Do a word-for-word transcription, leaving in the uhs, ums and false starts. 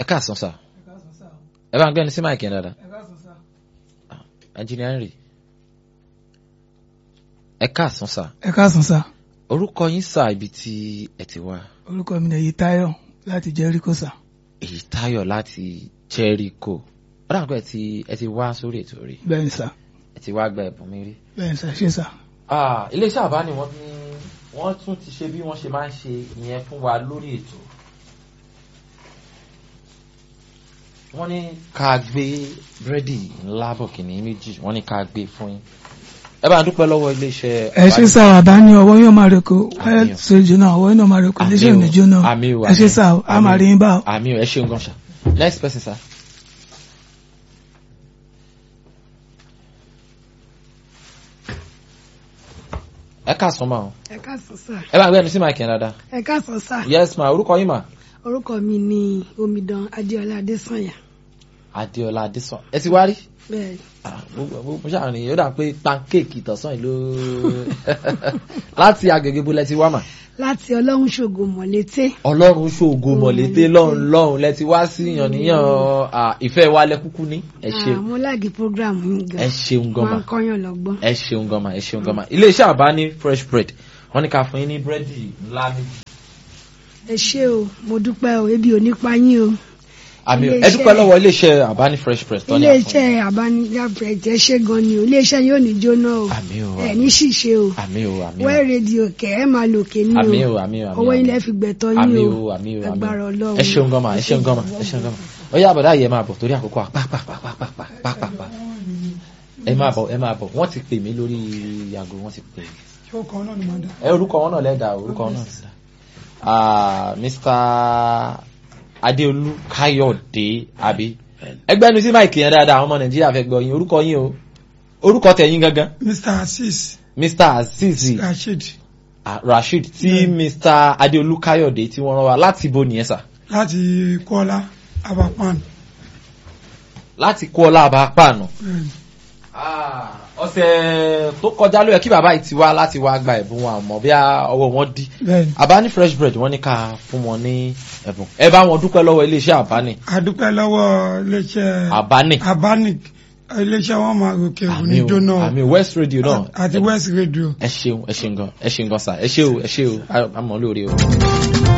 ẹ káàsán sà. ẹ bá ń gbẹ́ni sí máìkì yẹn dáadáa. engineering ẹ káàsán sà. ẹ káàsán sà. orúkọ yín sà, ibi tí ẹ ti wá. orúkọ mi ni Èyítáyọ̀ láti Jericho sà. Èyítáyọ̀ láti Jericho. ó dà pé ẹ ti ẹ ti wá sórí ètò rí. bẹ́ẹ̀ni sà. ẹ ti wá gba ẹ̀bùn mi rí. bẹ́ẹ̀ni sà, ṣé sà. iléeṣẹ́ àbá ni wọ́n ní wọ́n tún ti ṣe bí wọ́n ṣe máa ń ṣe ìyẹn fún wa lórí ètò. wọ́n ní ká gbé búrẹ́dì ńlá bọ̀kìnní méjì wọ́n ní ká gbé fún yín. ẹ bá dúpẹ́ lọ́wọ́ iléeṣẹ́. ẹ ṣé sà, àbá ní ọwọ́ yóò máa reko ẹ ṣe jóná ọwọ́ yóò máa reko iléeṣẹ́ ò ní jóná. ẹ ṣé sà, a máa rí yín bá. àmì ẹ ṣeun gan ṣá. next person sir. ẹ káàsán ma o. ẹ káàsán sà. ẹ bá gbé ẹnu sí máa kẹ́ dáadáa. ẹ káàsán sà. yes ma, orúkọ yín ma. orúkọ mi ni omidan Adéọlá Adésànyà. Adéọlá Adésànyà ẹ ti wá rí. bẹ́ẹ̀. mo ṣàrìn yóò dà pé pancake ìtọ̀sán yìí ló láti agbègbè bó lẹ ti wá mà. láti ọlọ́run ṣògo mọ̀lété. ọlọ́run ṣògo mọ̀lété lọ́run lọ́run lẹ ti wá sí yànníyàn ìfẹ́ wa lẹ kúkú ní. ẹ ṣeun mo láàgì program yín gan. ẹ ṣeun gan ma máa ń kọ́yàn lọ́gbọ́n. ẹ ṣeun gan ma ẹ ṣeun gan ma iléeṣẹ́ àbá ní fresh bread wọ́n ní ká fún yín ní búrẹ́dì ńlá méjì. ẹ ṣé o, mo dúpẹ́ o, ebi ò ní pa yín o. àmì ẹ dúpẹ́ lọ́wọ́ iléeṣẹ́ àbá ní fresh bread tọ́ni àfọ̀n. iléeṣẹ́ àbá ní fresh ẹ ṣé gan ni o, iléeṣẹ́ yóò ní jóná o. àmì o ẹ ní ṣìṣe o. àmì o àmì o. wẹ́ẹ̀ rédíò kẹ́ ẹ máa lò ké ní o. àmì o àmì o àmì o. owó ilẹ̀ fi gbẹ̀tọ́ yín o. àmì o àmì o agbára Ọlọ́run. ẹ ṣeun gan ma ẹ ṣeun gan ma ẹ ṣeun gan ma ó yá àbọ̀dá yìí ẹ máa bọ̀ torí àkókò pàápàá ẹ máa bọ̀ ẹ máa bọ̀ wọ́n ti pè mí lórí yàgò wọ́n ti pè mí. orúkọ náà ni mo dá. ẹ orúkọ wọn náà lẹ́dà orúkọ wọn náà lẹ́dà. Mr. Adéolú Káyọ̀dé àbí ẹgbẹ́ ẹnu sí máìkì yẹn dáadáa àwọn ọmọ Nàìjíríà fẹ́ gbọ́ yín orúkọ yín o orúkọ tẹ̀yìn gangan. Mr. Azeez. Mr. Azeez Rasheed. Rasheed tí Mr. Adéolú Káyọ̀dé tí wọ́n rán wa láti bo nìyẹn sà. láti Kọ́lá Abapan. láti Kọ́lá Abapan. ọ̀sẹ̀ tó kọjá ló yẹ kí bàbá yìí ti wá láti wá gba ẹ̀bùn wọn àmọ́ bí ọwọ́ wọn dí. àbá ní fresh bread wọ́n ní ká fún wọn ní ẹ̀bùn ẹ bá wọn dúpẹ́ lọ́wọ́ iléeṣẹ́ àbáni. a dúpẹ́ lọ́wọ́ iléeṣẹ́ àbáni. àbáni iléeṣẹ́ wọn máa ròkè òní jóná. àmì West Radio náà. àti West Radio. ẹ ṣeun ẹ ṣeun gan ẹ ṣeun gan sa ẹ ṣe o ẹ ṣe o àmọ́ lóore o.